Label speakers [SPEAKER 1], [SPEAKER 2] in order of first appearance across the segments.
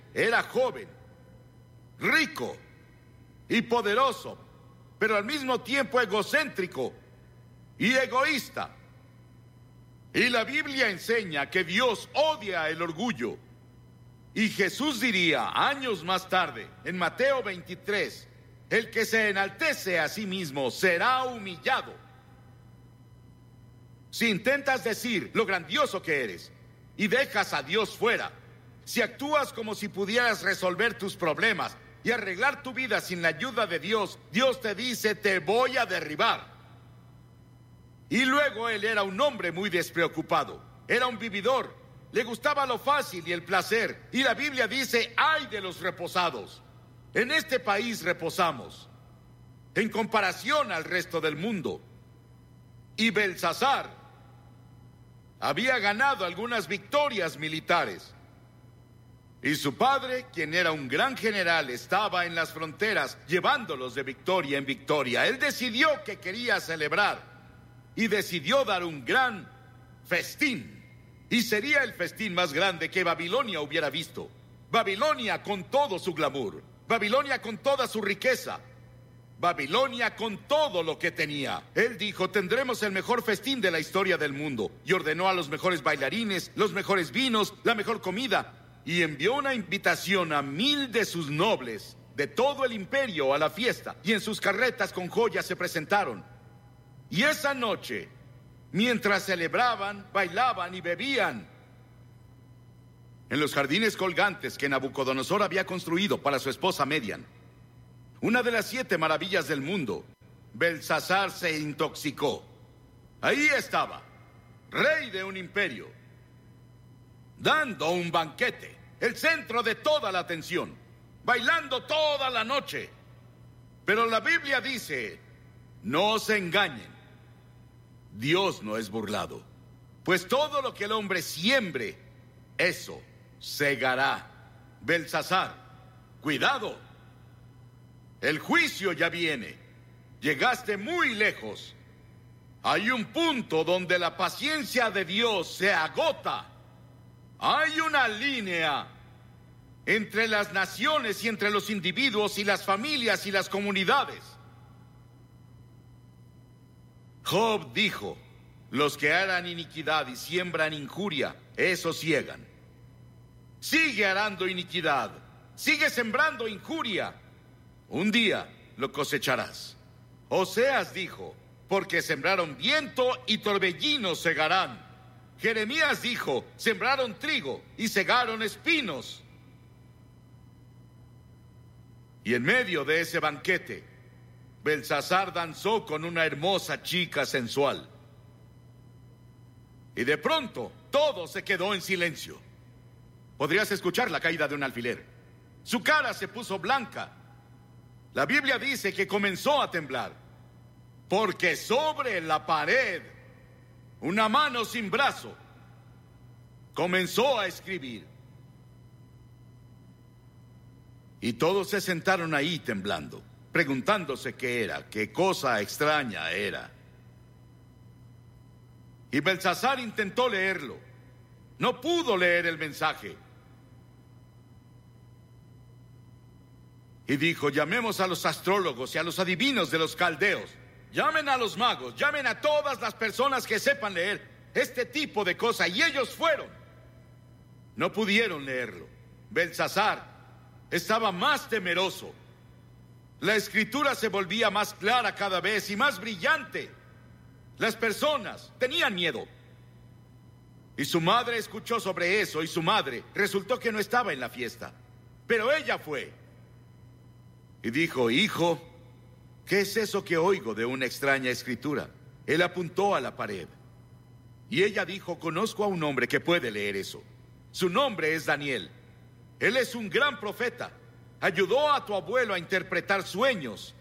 [SPEAKER 1] era joven, rico y poderoso, pero al mismo tiempo egocéntrico y egoísta. Y la Biblia enseña que Dios odia el orgullo. Y Jesús diría años más tarde, en Mateo 23, el que se enaltece a sí mismo será humillado. Si intentas decir lo grandioso que eres y dejas a Dios fuera, si actúas como si pudieras resolver tus problemas y arreglar tu vida sin la ayuda de Dios, Dios te dice: te voy a derribar. Y luego él era un hombre muy despreocupado, era un vividor, le gustaba lo fácil y el placer, y la Biblia dice: ay de los reposados. En este país reposamos en comparación al resto del mundo. Y Belsasar había ganado algunas victorias militares, y su padre, quien era un gran general, estaba en las fronteras llevándolos de victoria en victoria. Él decidió que quería celebrar y decidió dar un gran festín, y sería el festín más grande que Babilonia hubiera visto. Babilonia con todo su glamour, Babilonia con toda su riqueza, Babilonia con todo lo que tenía. Él dijo: tendremos el mejor festín de la historia del mundo, y ordenó a los mejores bailarines, los mejores vinos, la mejor comida, y envió una invitación a 1000 de sus nobles de todo el imperio a la fiesta, y en sus carretas con joyas se presentaron. Y esa noche, mientras celebraban, bailaban y bebían en los jardines colgantes que Nabucodonosor había construido para su esposa Median, una de las 7 maravillas del mundo, Belsasar se intoxicó. Ahí estaba, rey de un imperio, dando un banquete, el centro de toda la atención, bailando toda la noche. Pero la Biblia dice: no se engañen, Dios no es burlado, pues todo lo que el hombre siembre, eso segará. Belsasar, cuidado, el juicio ya viene. Llegaste muy lejos. Hay un punto donde la paciencia de Dios se agota. Hay una línea entre las naciones y entre los individuos y las familias y las comunidades. Job dijo: los que harán iniquidad y siembran injuria, esos ciegan. Sigue arando iniquidad, sigue sembrando injuria, un día lo cosecharás. Oseas dijo: porque sembraron viento y torbellino segarán. Jeremías dijo: sembraron trigo y segaron espinos. Y en medio de ese banquete, Belsasar danzó con una hermosa chica sensual. Y de pronto, todo se quedó en silencio. Podrías escuchar la caída de un alfiler. Su cara se puso blanca. La Biblia dice que comenzó a temblar, porque sobre la pared, una mano sin brazo comenzó a escribir. Y todos se sentaron ahí temblando, preguntándose qué era, qué cosa extraña era. Y Belsasar intentó leerlo. No pudo leer el mensaje. Y dijo: llamemos a los astrólogos y a los adivinos de los caldeos. Llamen a los magos, llamen a todas las personas que sepan leer este tipo de cosas. Y ellos fueron. No pudieron leerlo. Belsasar estaba más temeroso. La escritura se volvía más clara cada vez y más brillante. Las personas tenían miedo. Y su madre escuchó sobre eso, y su madre resultó que no estaba en la fiesta, pero ella fue. Y dijo: hijo, ¿qué es eso que oigo de una extraña escritura? Él apuntó a la pared. Y ella dijo: conozco a un hombre que puede leer eso. Su nombre es Daniel. Él es un gran profeta. Ayudó a tu abuelo a interpretar sueños.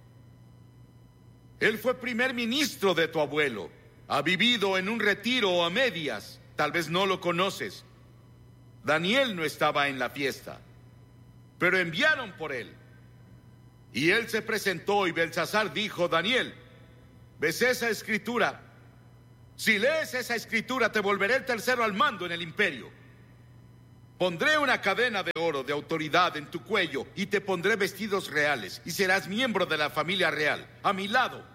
[SPEAKER 1] Él fue primer ministro de tu abuelo. Ha vivido en un retiro a medias. Tal vez no lo conoces. Daniel no estaba en la fiesta, pero enviaron por él. Y él se presentó, y Belsasar dijo: Daniel, ¿ves esa escritura? Si lees esa escritura, te volveré el tercero al mando en el imperio. Pondré una cadena de oro de autoridad en tu cuello y te pondré vestidos reales y serás miembro de la familia real, a mi lado.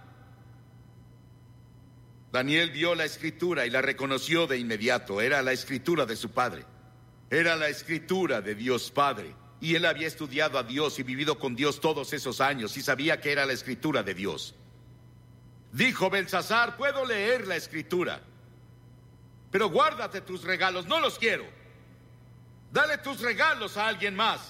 [SPEAKER 1] Daniel vio la escritura y la reconoció de inmediato. Era la escritura de su padre. Era la escritura de Dios Padre. Y él había estudiado a Dios y vivido con Dios todos esos años y sabía que era la escritura de Dios. Dijo Belsasar: puedo leer la escritura, pero guárdate tus regalos, no los quiero. Dale tus regalos a alguien más.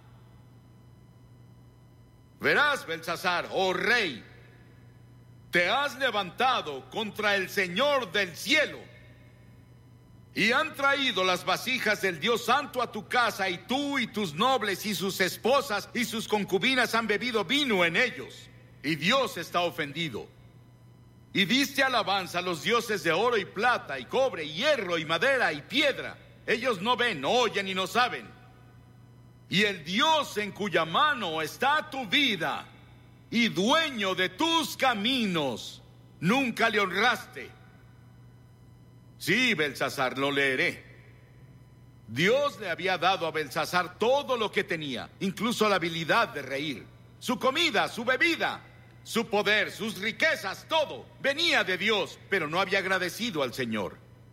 [SPEAKER 1] Verás, Belsasar, oh rey, te has levantado contra el Señor del cielo y han traído las vasijas del Dios Santo a tu casa, y tú y tus nobles y sus esposas y sus concubinas han bebido vino en ellos, y Dios está ofendido. Y diste alabanza a los dioses de oro y plata y cobre y hierro y madera y piedra. Ellos no ven, no oyen y no saben. Y el Dios en cuya mano está tu vida y dueño de tus caminos, nunca le honraste. Sí, Belsasar, lo leeré. Dios le había dado a Belsasar todo lo que tenía, incluso la habilidad de reír. Su comida, su bebida, su poder, sus riquezas, todo venía de Dios, pero no había agradecido al Señor.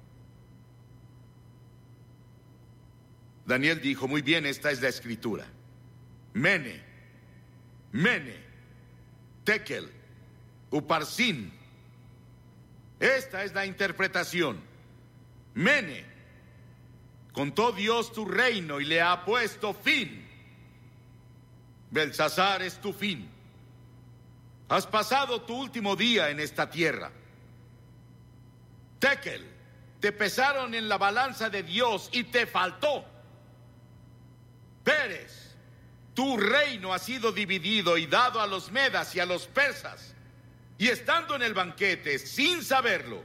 [SPEAKER 1] Daniel dijo: muy bien, esta es la escritura. Mene, Tekel, Uparsin. Esta es la interpretación. Mene, contó Dios tu reino y le ha puesto fin. Belsasar es tu fin. Has pasado tu último día en esta tierra. Tekel, te pesaron en la balanza de Dios y te faltó. Pérez, tu reino ha sido dividido y dado a los medas y a los persas. Y estando en el banquete, sin saberlo,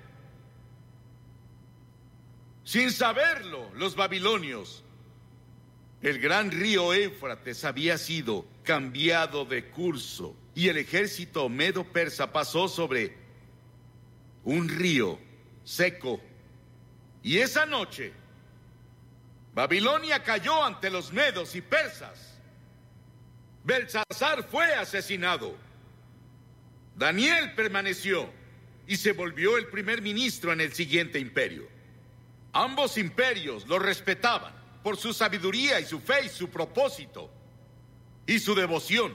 [SPEAKER 1] los babilonios, el gran río Éufrates había sido cambiado de curso y el ejército medo-persa pasó sobre un río seco. Y esa noche, Babilonia cayó ante los medos y persas. Belsasar fue asesinado. Daniel permaneció y se volvió el primer ministro en el siguiente imperio. Ambos imperios lo respetaban por su sabiduría y su fe y su propósito y su devoción.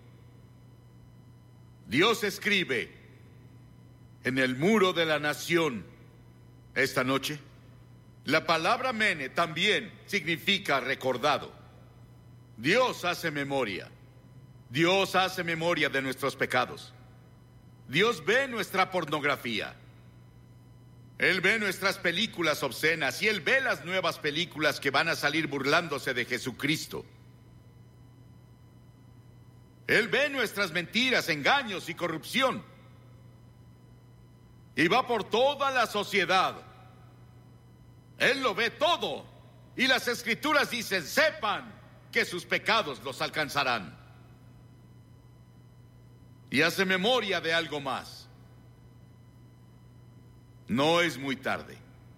[SPEAKER 1] Dios escribe en el muro de la nación esta noche. La palabra mene también significa recordado. Dios hace memoria. Dios hace memoria de nuestros pecados. Dios ve nuestra pornografía. Él ve nuestras películas obscenas y Él ve las nuevas películas que van a salir burlándose de Jesucristo. Él ve nuestras mentiras, engaños y corrupción. Y va por toda la sociedad. Él lo ve todo. Y las Escrituras dicen: sepan que sus pecados los alcanzarán. Y hace memoria de algo más. No es muy tarde.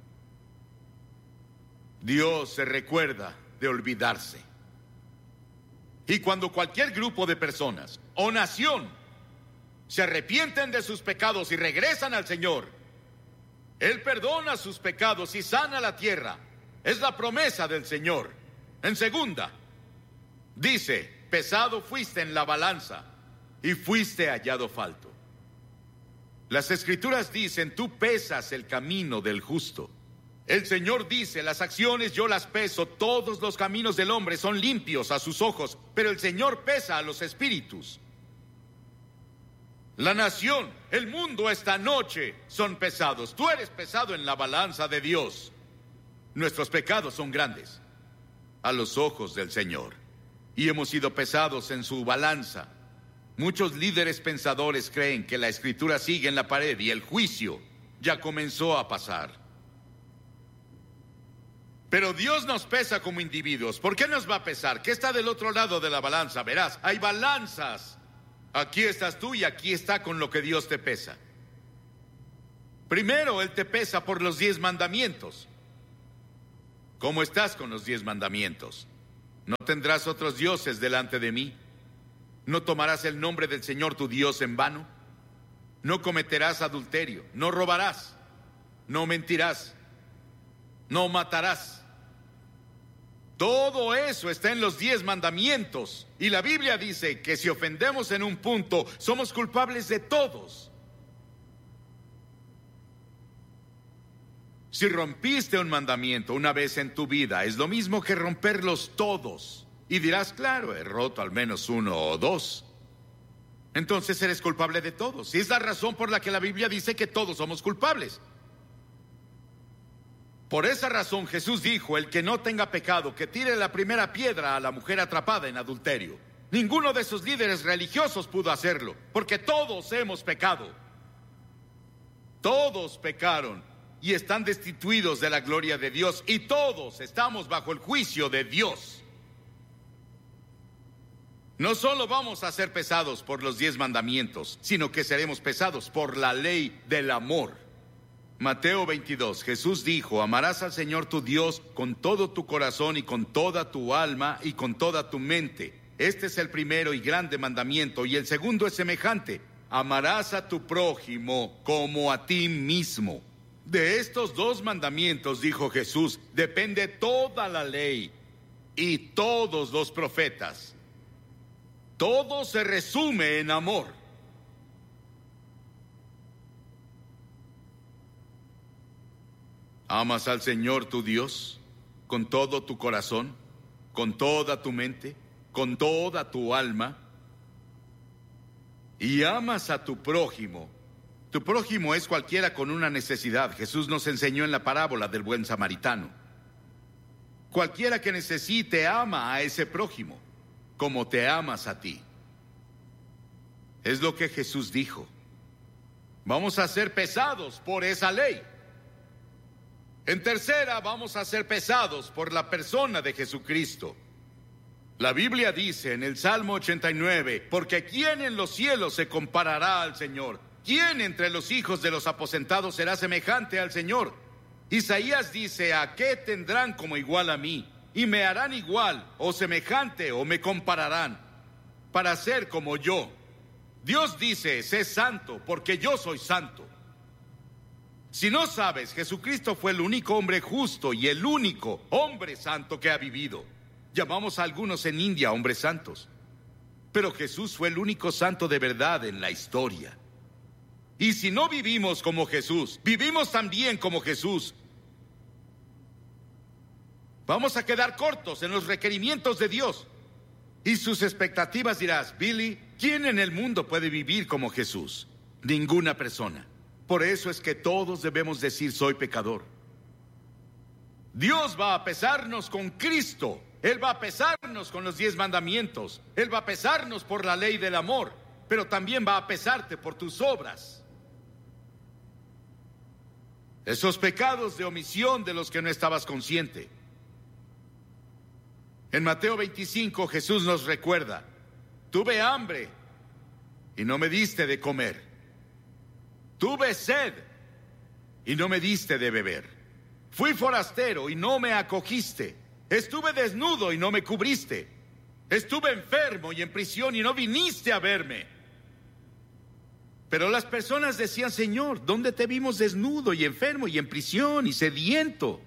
[SPEAKER 1] Dios se recuerda de olvidarse. Y cuando cualquier grupo de personas o nación se arrepienten de sus pecados y regresan al Señor, Él perdona sus pecados y sana la tierra. Es la promesa del Señor. En segunda, dice: pesado fuiste en la balanza y fuiste hallado falto. Las Escrituras dicen: tú pesas el camino del justo. El Señor dice: las acciones yo las peso, todos los caminos del hombre son limpios a sus ojos, pero el Señor pesa a los espíritus. La nación, el mundo esta noche son pesados. Tú eres pesado en la balanza de Dios. Nuestros pecados son grandes a los ojos del Señor y hemos sido pesados en su balanza. Muchos líderes pensadores creen que la Escritura sigue en la pared y el juicio ya comenzó a pasar. Pero Dios nos pesa como individuos. ¿Por qué nos va a pesar? ¿Qué está del otro lado de la balanza? Verás, hay balanzas. Aquí estás tú y aquí está con lo que Dios te pesa. Primero, Él te pesa por los 10 mandamientos. ¿Cómo estás con los 10 mandamientos? No tendrás otros dioses delante de mí. No tomarás el nombre del Señor tu Dios en vano. No cometerás adulterio. No robarás. No mentirás. No matarás. Todo eso está en los 10 mandamientos. Y la Biblia dice que si ofendemos en un punto, somos culpables de todos. Si rompiste un mandamiento una vez en tu vida, es lo mismo que romperlos todos. Y dirás, claro, he roto al menos uno o dos. Entonces eres culpable de todos. Y es la razón por la que la Biblia dice que todos somos culpables. Por esa razón Jesús dijo, el que no tenga pecado, que tire la primera piedra a la mujer atrapada en adulterio. Ninguno de sus líderes religiosos pudo hacerlo, porque todos hemos pecado. Todos pecaron y están destituidos de la gloria de Dios, y todos estamos bajo el juicio de Dios. No solo vamos a ser pesados por los 10 mandamientos, sino que seremos pesados por la ley del amor. Mateo 22, Jesús dijo, amarás al Señor tu Dios con todo tu corazón y con toda tu alma y con toda tu mente. Este es el primero y grande mandamiento, y el segundo es semejante. Amarás a tu prójimo como a ti mismo. De estos 2 mandamientos, dijo Jesús, depende toda la ley y todos los profetas. Todo se resume en amor. ¿Amas al Señor tu Dios con todo tu corazón, con toda tu mente, con toda tu alma? Y amas a tu prójimo. Tu prójimo es cualquiera con una necesidad. Jesús nos enseñó en la parábola del buen samaritano. Cualquiera que necesite ama a ese prójimo, como te amas a ti. Es lo que Jesús dijo. Vamos a ser pesados por esa ley. En tercera, vamos a ser pesados por la persona de Jesucristo. La Biblia dice en el Salmo 89, porque ¿quién en los cielos se comparará al Señor? ¿Quién entre los hijos de los aposentados será semejante al Señor? Isaías dice, ¿a qué tendrán como igual a mí? Y me harán igual, o semejante, o me compararán, para ser como yo. Dios dice, sé santo, porque yo soy santo. Si no sabes, Jesucristo fue el único hombre justo y el único hombre santo que ha vivido. Llamamos a algunos en India hombres santos, pero Jesús fue el único santo de verdad en la historia. Y si no vivimos como Jesús, vivimos también como Jesús, vamos a quedar cortos en los requerimientos de Dios. Y sus expectativas dirás, Billy, ¿quién en el mundo puede vivir como Jesús? Ninguna persona. Por eso es que todos debemos decir, soy pecador. Dios va a pesarnos con Cristo. Él va a pesarnos con los 10 mandamientos. Él va a pesarnos por la ley del amor, pero también va a pesarte por tus obras. Esos pecados de omisión de los que no estabas consciente. En Mateo 25 Jesús nos recuerda, tuve hambre y no me diste de comer. Tuve sed y no me diste de beber. Fui forastero y no me acogiste. Estuve desnudo y no me cubriste. Estuve enfermo y en prisión y no viniste a verme. Pero las personas decían, Señor, ¿dónde te vimos desnudo y enfermo y en prisión y sediento?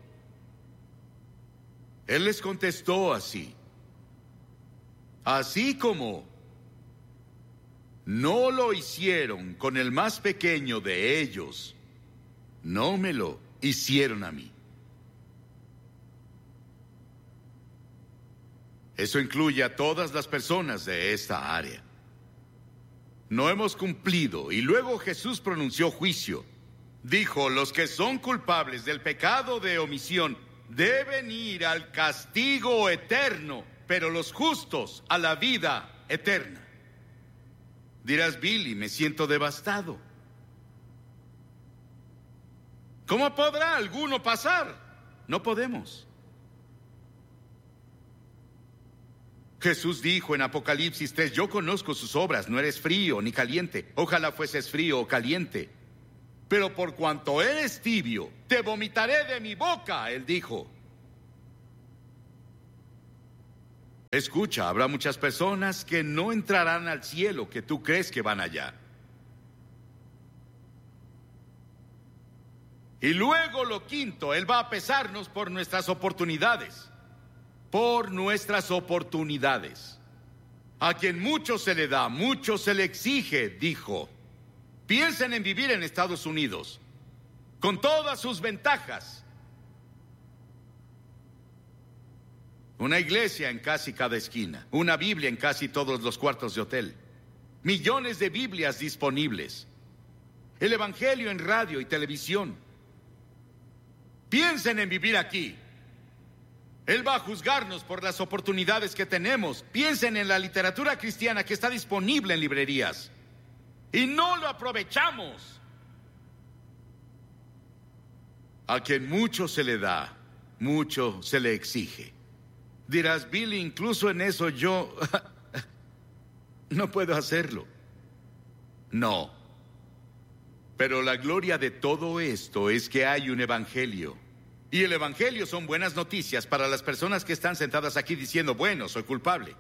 [SPEAKER 1] Él les contestó así. Así como no lo hicieron con el más pequeño de ellos, no me lo hicieron a mí. Eso incluye a todas las personas de esta área. No hemos cumplido, y luego Jesús pronunció juicio. Dijo, los que son culpables del pecado de omisión deben ir al castigo eterno, pero los justos a la vida eterna. Dirás, Billy, me siento devastado. ¿Cómo podrá alguno pasar? No podemos. Jesús dijo en Apocalipsis 3, yo conozco sus obras, no eres frío ni caliente. Ojalá fueses frío o caliente. Pero por cuanto eres tibio, te vomitaré de mi boca, él dijo. Escucha, habrá muchas personas que no entrarán al cielo que tú crees que van allá. Y luego lo quinto, Él va a pesarnos por nuestras oportunidades. Por nuestras oportunidades. A quien mucho se le da, mucho se le exige, dijo. Piensen en vivir en Estados Unidos, con todas sus ventajas. Una iglesia en casi cada esquina, una Biblia en casi todos los cuartos de hotel, millones de Biblias disponibles, el Evangelio en radio y televisión. Piensen en vivir aquí. Él va a juzgarnos por las oportunidades que tenemos. Piensen en la literatura cristiana que está disponible en librerías. Y no lo aprovechamos. A quien mucho se le da, mucho se le exige. Dirás, Billy, incluso en eso yo no puedo hacerlo. No. Pero la gloria de todo esto es que hay un evangelio. Y el evangelio son buenas noticias para las personas que están sentadas aquí diciendo, bueno, soy culpable.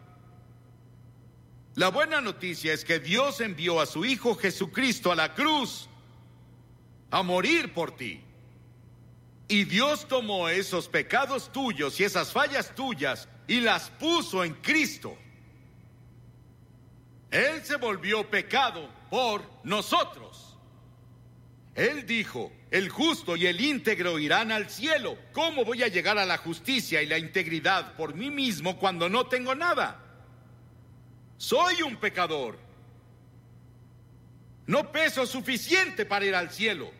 [SPEAKER 1] La buena noticia es que Dios envió a su Hijo Jesucristo a la cruz a morir por ti. Y Dios tomó esos pecados tuyos y esas fallas tuyas y las puso en Cristo. Él se volvió pecado por nosotros. Él dijo, el justo y el íntegro irán al cielo. ¿Cómo voy a llegar a la justicia y la integridad por mí mismo cuando no tengo nada? Soy un pecador. No peso suficiente para ir al cielo.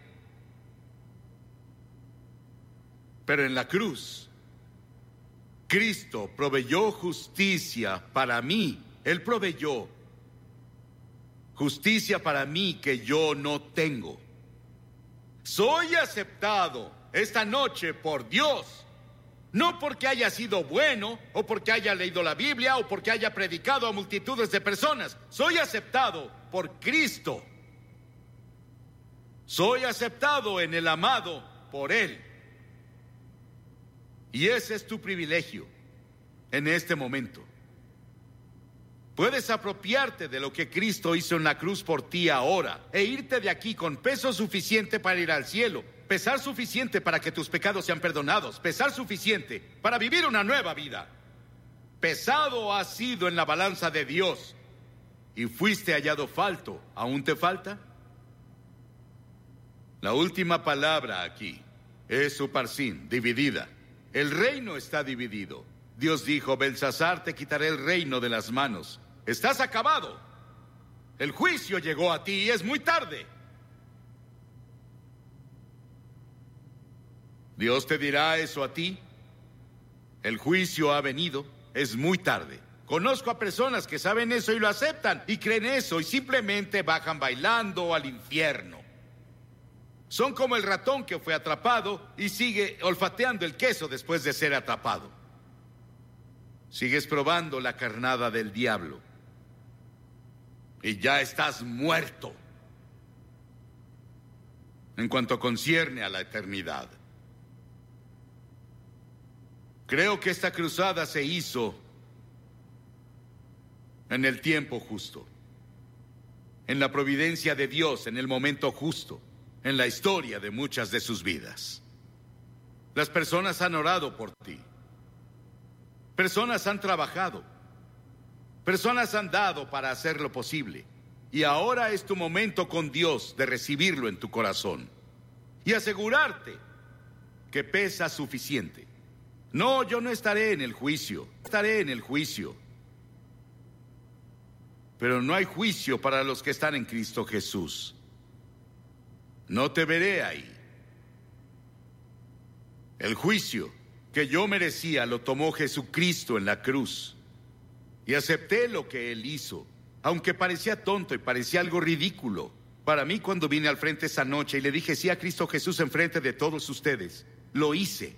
[SPEAKER 1] Pero en la cruz, Cristo proveyó justicia para mí. Él proveyó justicia para mí que yo no tengo. Soy aceptado esta noche por Dios. No porque haya sido bueno, o porque haya leído la Biblia, o porque haya predicado a multitudes de personas. Soy aceptado por Cristo. Soy aceptado en el amado por Él. Y ese es tu privilegio en este momento. Puedes apropiarte de lo que Cristo hizo en la cruz por ti ahora e irte de aquí con peso suficiente para ir al cielo, pesar suficiente para que tus pecados sean perdonados, pesar suficiente para vivir una nueva vida. Pesado has sido en la balanza de Dios y fuiste hallado falto. ¿Aún te falta? La última palabra aquí es Uparsin, dividida. El reino está dividido. Dios dijo, Belsasar, te quitaré el reino de las manos. Estás acabado. El juicio llegó a ti y es muy tarde. Dios te dirá eso a ti. El juicio ha venido, es muy tarde. Conozco a personas que saben eso y lo aceptan y creen eso y simplemente bajan bailando al infierno. Son como el ratón que fue atrapado y sigue olfateando el queso después de ser atrapado. Sigues probando la carnada del diablo. Y ya estás muerto. En cuanto concierne a la eternidad. Creo que esta cruzada se hizo en el tiempo justo. En la providencia de Dios, en el momento justo. En la historia de muchas de sus vidas. Las personas han orado por ti. Personas han trabajado. Personas han dado para hacer lo posible. Y ahora es tu momento con Dios de recibirlo en tu corazón. Y asegurarte que pesa suficiente. No, yo no estaré en el juicio. Estaré en el juicio. Pero no hay juicio para los que están en Cristo Jesús. No te veré ahí. El juicio que yo merecía lo tomó Jesucristo en la cruz. Y acepté lo que Él hizo, aunque parecía tonto y parecía algo ridículo. Para mí, cuando vine al frente esa noche y le dije sí a Cristo Jesús en frente de todos ustedes, lo hice.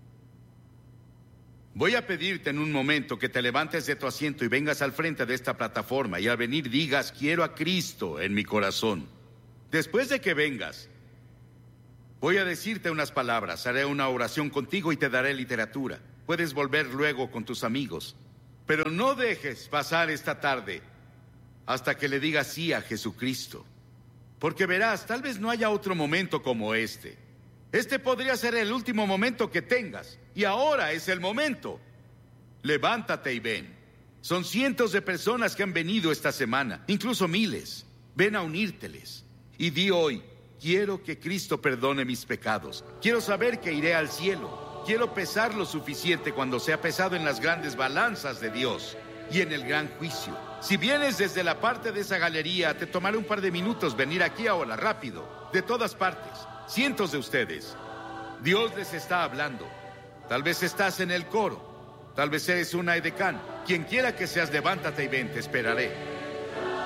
[SPEAKER 1] Voy a pedirte en un momento que te levantes de tu asiento y vengas al frente de esta plataforma y al venir digas, quiero a Cristo en mi corazón. Después de que vengas, voy a decirte unas palabras, haré una oración contigo y te daré literatura. Puedes volver luego con tus amigos. Pero no dejes pasar esta tarde hasta que le digas sí a Jesucristo. Porque verás, tal vez no haya otro momento como este. Este podría ser el último momento que tengas. Y ahora es el momento. Levántate y ven. Son cientos de personas que han venido esta semana, incluso miles. Ven a unírteles. Y di hoy: quiero que Cristo perdone mis pecados. Quiero saber que iré al cielo. Quiero pesar lo suficiente cuando sea pesado en las grandes balanzas de Dios y en el gran juicio. Si vienes desde la parte de esa galería, te tomará un par de minutos venir aquí ahora, rápido. De todas partes, cientos de ustedes. Dios les está hablando. Tal vez estás en el coro. Tal vez eres una edecán. Quien quiera que seas, levántate y ven, te esperaré.